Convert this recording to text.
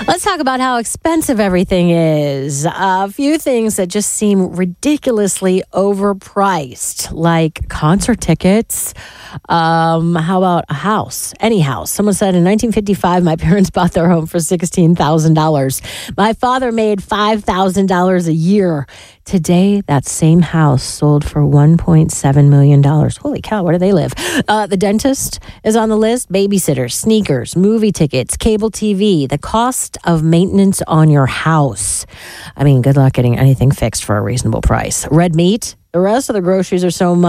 Let's talk about how expensive everything is. A few things that just seem ridiculously overpriced, like concert tickets. How about a house? Any house. Someone said in 1955, my parents bought their home for $16,000. My father made $5,000 a year. Today, that same house sold for $1.7 million. Holy cow, where do they live? The dentist is on the list. Babysitters, sneakers, movie tickets, cable TV, the cost of maintenance on your house. I mean, good luck getting anything fixed for a reasonable price. Red meat, the rest of the groceries are so much.